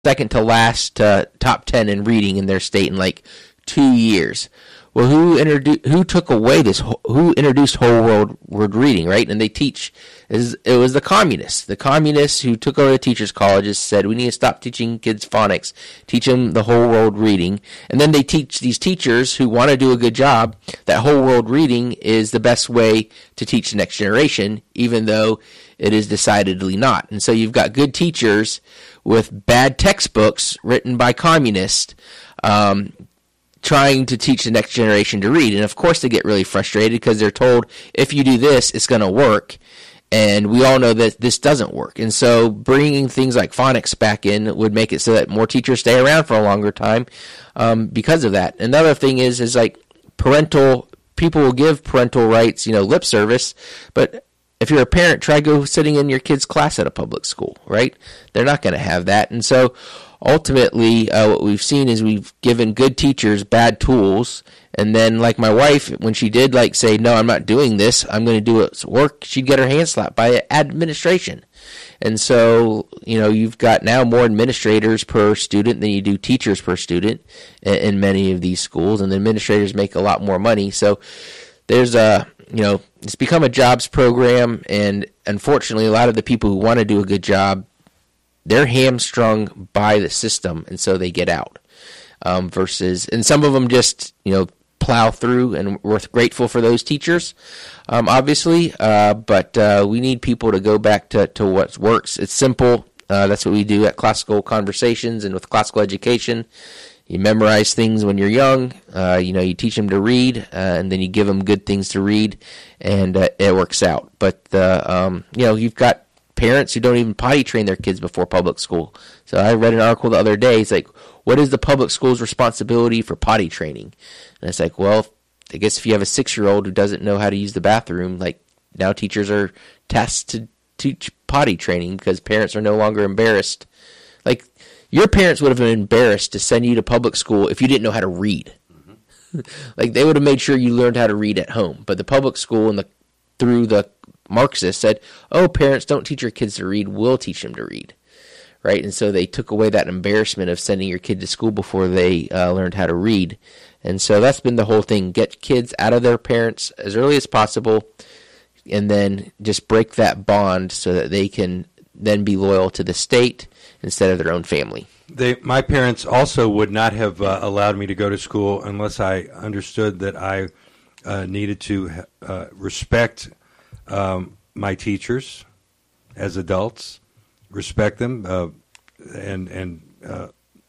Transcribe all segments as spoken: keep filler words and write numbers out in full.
second to last uh, top ten in reading in their state in like two years. Well, who introduced? Who took away this? Who introduced whole world word reading? Right, and they teach. Is it was the communists. The communists who took over the teachers' colleges said we need to stop teaching kids phonics, teach them the whole world reading, and then they teach these teachers who want to do a good job that whole world reading is the best way to teach the next generation, even though it is decidedly not. And so you've got good teachers with bad textbooks written by communists. Um, trying to teach the next generation to read. And of course they get really frustrated because they're told, if you do this, it's going to work. And we all know that this doesn't work. And so bringing things like phonics back in would make it so that more teachers stay around for a longer time um, because of that. Another thing is, is like parental, people will give parental rights, you know, lip service, but if you're a parent, try go sitting in your kid's class at a public school, right? They're not going to have that. And so ultimately, uh, what we've seen is we've given good teachers bad tools, and then, like my wife, when she did, like, say, no, I'm not doing this, I'm going to do it work, she'd get her hand slapped by administration. And so, you know, you've got now more administrators per student than you do teachers per student in, in many of these schools, and the administrators make a lot more money. So there's a, you know, it's become a jobs program, and unfortunately, a lot of the people who want to do a good job, they're hamstrung by the system, and so they get out. Um, versus, and some of them just, you know, plow through, and we're grateful for those teachers, um, obviously. Uh, but uh, we need people to go back to, to what works. It's simple. Uh, that's what we do at Classical Conversations and with classical education. You memorize things when you're young. Uh, you know, you teach them to read, uh, and then you give them good things to read, and uh, it works out. But uh, um, you know, you've got parents who don't even potty train their kids before public school. So I read an article the other day. It's like, what is the public school's responsibility for potty training? And it's like, well, I guess if you have a six-year-old who doesn't know how to use the bathroom, like now teachers are tasked to teach potty training because parents are no longer embarrassed. Like your parents would have been embarrassed to send you to public school if you didn't know how to read. Mm-hmm. Like they would have made sure you learned how to read at home. But the public school and the through the Marxists said, oh, parents, don't teach your kids to read. We'll teach them to read. Right? And so they took away that embarrassment of sending your kid to school before they uh, learned how to read. And so that's been the whole thing. Get kids out of their parents as early as possible, and then just break that bond so that they can then be loyal to the state instead of their own family. They, my parents also would not have uh, allowed me to go to school unless I understood that I uh, needed to uh, respect um, my teachers as adults, respect them, uh, and and uh,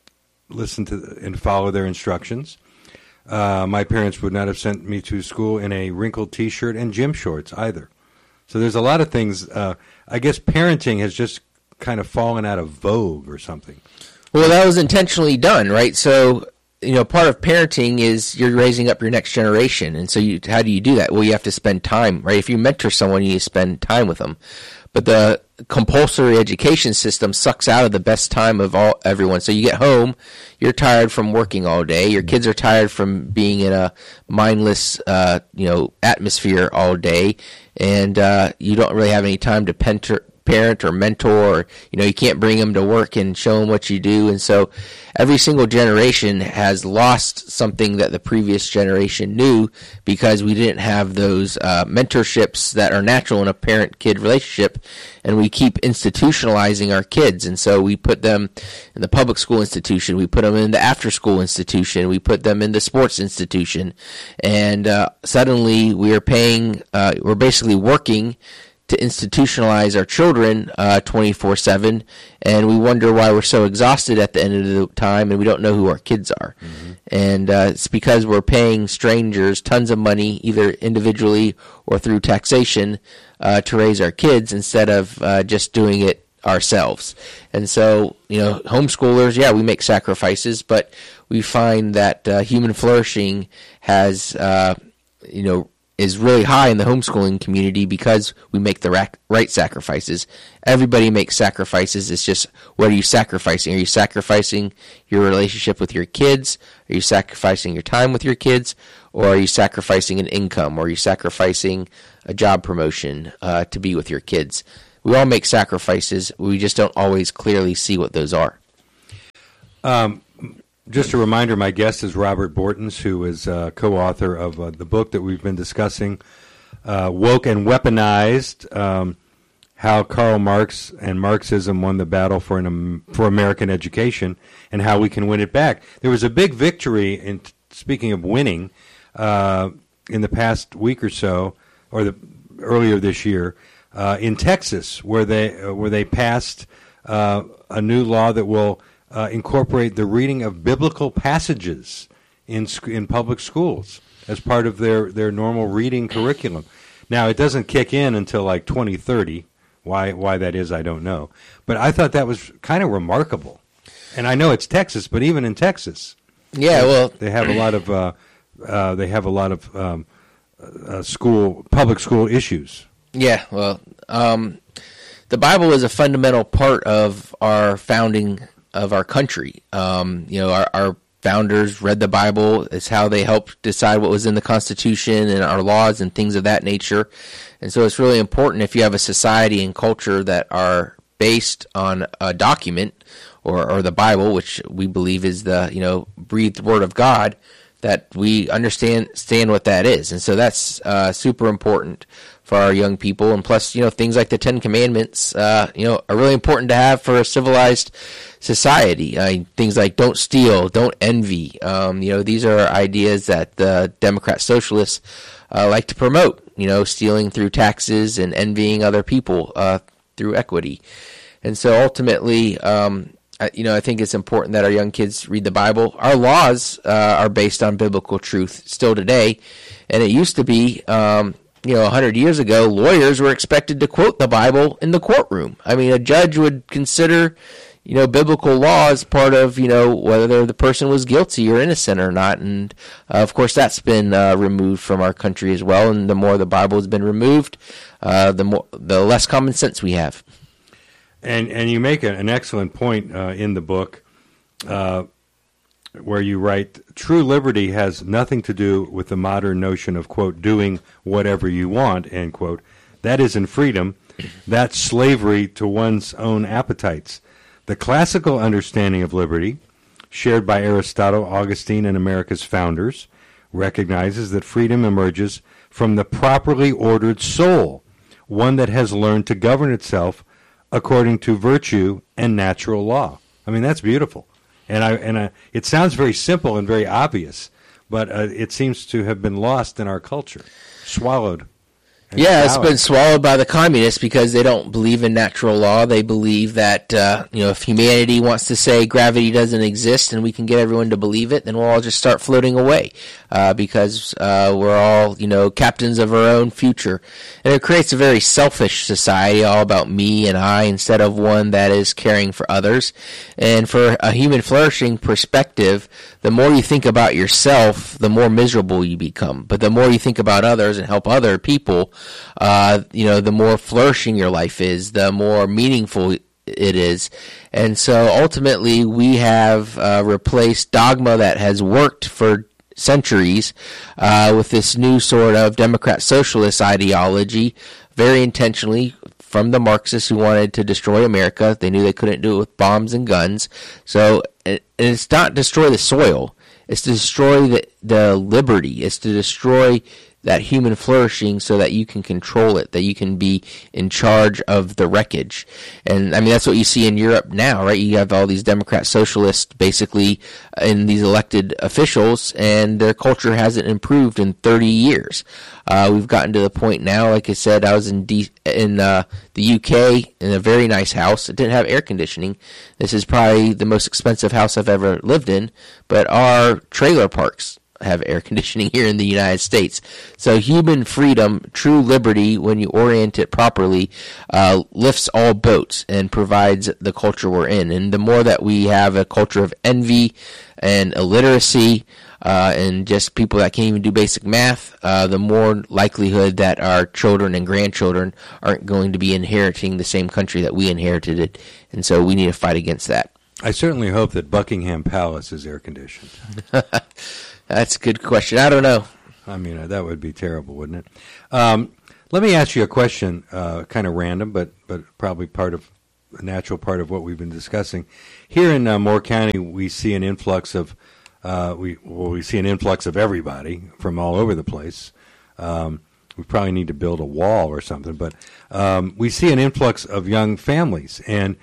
listen to and follow their instructions. Uh, my parents would not have sent me to school in a wrinkled T-shirt and gym shorts either. So there's a lot of things. Uh, I guess parenting has just kind of fallen out of vogue or something. Well, that was intentionally done, right? So, you know, part of parenting is you're raising up your next generation. And so you, how do you do that? Well, you have to spend time, right? If you mentor someone, you need to spend time with them. But the compulsory education system sucks out of the best time of all everyone. So you get home, you're tired from working all day. Your kids are tired from being in a mindless, uh, you know, atmosphere all day, and uh, you don't really have any time to pentor, parent or mentor. Or, you know, you can't bring them to work and show them what you do. And so every single generation has lost something that the previous generation knew because we didn't have those uh, mentorships that are natural in a parent-kid relationship, and we keep institutionalizing our kids. And so we put them in the public school institution, we put them in the after-school institution, we put them in the sports institution, and uh, suddenly we are paying, uh, we're basically working to institutionalize our children uh, twenty-four seven, and we wonder why we're so exhausted at the end of the time, and we don't know who our kids are. Mm-hmm. And uh, it's because we're paying strangers tons of money, either individually or through taxation, uh, to raise our kids instead of uh, just doing it ourselves. And so, you know, homeschoolers, yeah, we make sacrifices, but we find that uh, human flourishing has, uh, you know, is really high in the homeschooling community because we make the rac- right sacrifices. Everybody makes sacrifices. It's just, what are you sacrificing? Are you sacrificing your relationship with your kids? Are you sacrificing your time with your kids? Or are you sacrificing an income? Or are you sacrificing a job promotion uh, to be with your kids? We all make sacrifices. We just don't always clearly see what those are. Um, just a reminder, my guest is Robert Bortons, who is uh, co-author of uh, the book that we've been discussing, uh, Woke and Weaponized, um, How Karl Marx and Marxism Won the Battle for an um, for American Education, and How We Can Win It Back. There was a big victory, in speaking of winning, uh, in the past week or so, or the earlier this year, uh, in Texas, where they uh, where they passed uh, a new law that will uh, incorporate the reading of biblical passages in sc- in public schools as part of their, their normal reading curriculum. Now, it doesn't kick in until like twenty thirty. Why why that is, I don't know. But I thought that was kind of remarkable. And I know it's Texas, but even in Texas, yeah, well, they have a lot of uh, uh, they have a lot of um, uh, school public school issues. Yeah, well, um, the Bible is a fundamental part of our founding of our country. Um, you know, our, our founders read the Bible. It's how they helped decide what was in the Constitution and our laws and things of that nature. And so it's really important if you have a society and culture that are based on a document or, or the Bible, which we believe is the, you know, breathed word of God, that we understand stand what that is. And so that's uh, super important for our young people. And plus, you know, things like the Ten Commandments, uh, you know, are really important to have for a civilized society. I mean, things like don't steal, don't envy. Um, you know, these are ideas that the Democrat socialists uh, like to promote, you know, stealing through taxes and envying other people uh, through equity. And so ultimately, um, you know, I think it's important that our young kids read the Bible. Our laws uh, are based on biblical truth still today, and it used to be, um, you know, a hundred years ago, lawyers were expected to quote the Bible in the courtroom. I mean, a judge would consider, you know, biblical law as part of, you know, whether the person was guilty or innocent or not. And, uh, of course, that's been uh, removed from our country as well. And the more the Bible has been removed, uh, the more the less common sense we have. And and you make an excellent point uh, in the book uh, where you write, true liberty has nothing to do with the modern notion of, quote, doing whatever you want, end quote. That isn't freedom. That's slavery to one's own appetites. The classical understanding of liberty, shared by Aristotle, Augustine, and America's founders, recognizes that freedom emerges from the properly ordered soul, one that has learned to govern itself according to virtue and natural law. I mean, that's beautiful. And I and I, it sounds very simple and very obvious, but uh, it seems to have been lost in our culture, swallowed. Yeah, it's been swallowed by the communists because they don't believe in natural law. They believe that, uh, you know, if humanity wants to say gravity doesn't exist and we can get everyone to believe it, then we'll all just start floating away uh, because uh, we're all, you know, captains of our own future. And it creates a very selfish society, all about me and I, instead of one that is caring for others. And for a human flourishing perspective, the more you think about yourself, the more miserable you become. But the more you think about others and help other people, Uh, you know, the more flourishing your life is, the more meaningful it is. And so ultimately we have uh, replaced dogma that has worked for centuries uh, with this new sort of Democrat socialist ideology, very intentionally from the Marxists who wanted to destroy America. They knew they couldn't do it with bombs and guns. So it, it's not destroy the soil. It's to destroy the, the liberty. It's to destroy that human flourishing so that you can control it, that you can be in charge of the wreckage. And I mean, that's what you see in Europe now, right? You have all these Democrat socialists basically in these elected officials, and their culture hasn't improved in thirty years. Uh, we've gotten to the point now, like I said, I was in D- in uh, the U K in a very nice house. It didn't have air conditioning. This is probably the most expensive house I've ever lived in, but our trailer parks have air conditioning here in the United States. So human freedom, true liberty, when you orient it properly, uh, lifts all boats and provides the culture we're in. And the more that we have a culture of envy and illiteracy uh, and just people that can't even do basic math, uh, the more likelihood that our children and grandchildren aren't going to be inheriting the same country that we inherited it. And so we need to fight against that. I certainly hope that Buckingham Palace is air conditioned. That's a good question. I don't know. I mean, uh, that would be terrible, wouldn't it? Um, let me ask you a question, uh, kind of random, but but probably part of a natural part of what we've been discussing. Here in uh, Moore County, we see an influx of uh, we well, we see an influx of everybody from all over the place. Um, we probably need to build a wall or something, but um, we see an influx of young families. And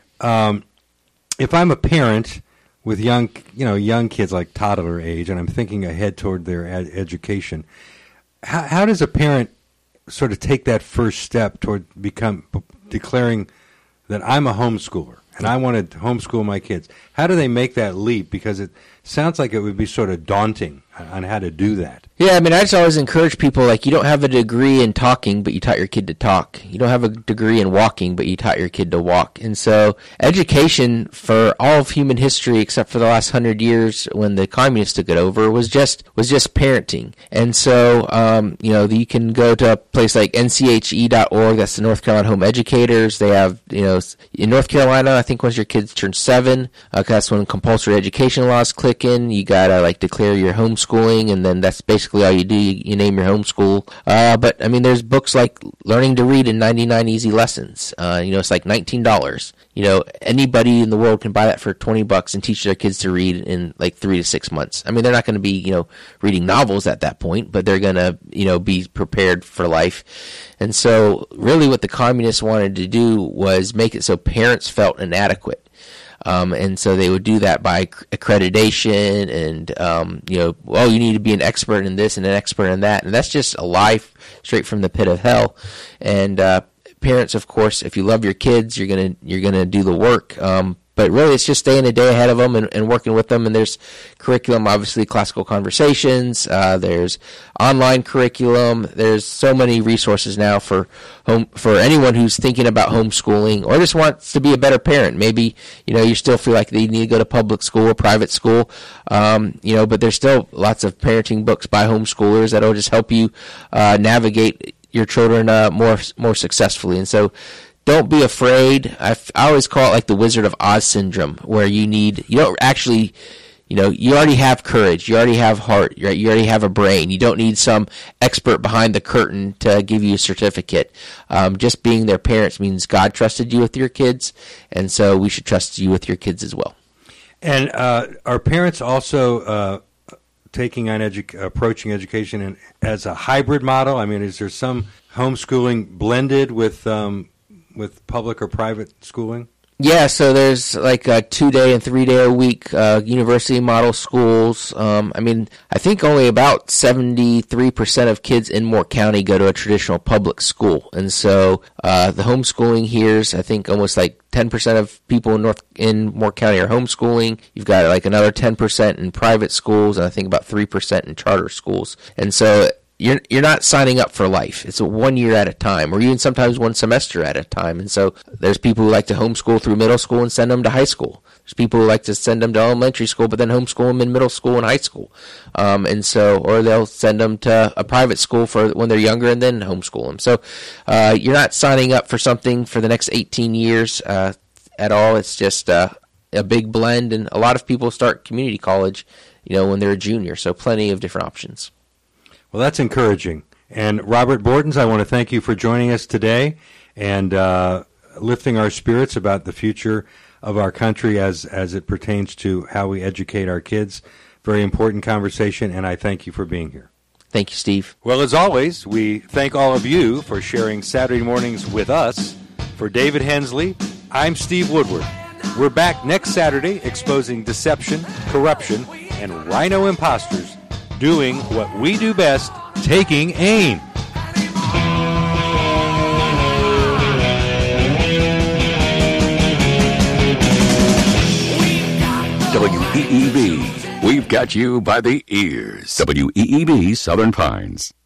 um, if I'm a parent with young, you know, young kids like toddler age, and I'm thinking ahead toward their ed- education, how, how does a parent sort of take that first step toward become declaring that I'm a homeschooler and I want to homeschool my kids? How do they make that leap? Because it sounds like it would be sort of daunting on how to do that. Yeah, I mean, I just always encourage people, like, you don't have a degree in talking, but you taught your kid to talk. You don't have a degree in walking, but you taught your kid to walk. And so education for all of human history, except for the last hundred years when the communists took it over, was just was just parenting. And so, um, you know, you can go to a place like N C H E dot org. That's the North Carolina Home Educators. They have, you know, in North Carolina, I think once your kids turn seven, uh, that's when compulsory education laws click in. You got to, like, declare your homeschooling, and then that's basically all you do. You, you name your homeschool. Uh, but, I mean, there's books like Learning to Read in ninety-nine Easy Lessons. Uh, you know, it's like nineteen dollars. You know, anybody in the world can buy that for twenty bucks and teach their kids to read in like three to six months. I mean, they're not going to be, you know, reading novels at that point, but they're going to, you know, be prepared for life. And so really what the communists wanted to do was make it so parents felt inadequate. Um, and so they would do that by accreditation and, um, you know, well, you need to be an expert in this and an expert in that. And that's just a lie straight from the pit of hell. And uh, parents, of course, if you love your kids, you're gonna you're gonna do the work. Um, but really, it's just staying a day ahead of them and, and working with them. And there's curriculum, obviously, classical conversations. Uh, there's online curriculum. There's so many resources now for home for anyone who's thinking about homeschooling or just wants to be a better parent. Maybe, you know, you still feel like they need to go to public school or private school, um, you know, but there's still lots of parenting books by homeschoolers that'll just help you uh, navigate your children uh, more more successfully. And so don't be afraid. I, I always call it like the Wizard of Oz syndrome, where you need, you don't actually, you know, you already have courage. You already have heart. Right? You already have a brain. You don't need some expert behind the curtain to give you a certificate. Um, just being their parents means God trusted you with your kids, and so we should trust you with your kids as well. And uh, are parents also uh, taking on edu- approaching education in, as a hybrid model? I mean, is there some homeschooling blended with um, with public or private schooling? Yeah, so there's like a two-day and three-day a week uh, university model schools. Um, I mean, I think only about seventy-three percent of kids in Moore County go to a traditional public school. And so uh, the homeschooling here is, I think, almost like ten percent of people in North in Moore County are homeschooling. You've got like another ten percent in private schools, and I think about three percent in charter schools. And so You're you're not signing up for life. It's a one year at a time, or even sometimes one semester at a time. And so there's people who like to homeschool through middle school and send them to high school. There's people who like to send them to elementary school, but then homeschool them in middle school and high school. Um, and so, or they'll send them to a private school for when they're younger and then homeschool them. So uh, you're not signing up for something for the next eighteen years uh, at all. It's just uh, a big blend, and a lot of people start community college, you know, when they're a junior. So plenty of different options. Well, that's encouraging. And Robert Bortons, I want to thank you for joining us today and uh, lifting our spirits about the future of our country as, as it pertains to how we educate our kids. Very important conversation, and I thank you for being here. Thank you, Steve. Well, as always, we thank all of you for sharing Saturday mornings with us. For David Hensley, I'm Steve Woodward. We're back next Saturday exposing deception, corruption, and rhino imposters, doing what we do best, taking aim. W E E B, we've got you by the ears. W E E B Southern Pines.